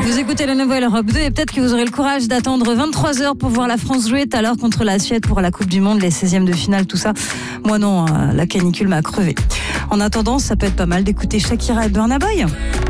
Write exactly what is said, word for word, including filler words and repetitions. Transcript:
Vous écoutez la Nouvelle Europe deux et peut-être que vous aurez le courage d'attendre vingt-trois heures pour voir la France jouer tout à l'heure contre la Suède pour la Coupe du Monde, les seizièmes de finale, tout ça. Moi non, la canicule m'a crevé. En attendant, ça peut être pas mal d'écouter Shakira et Burna Boy.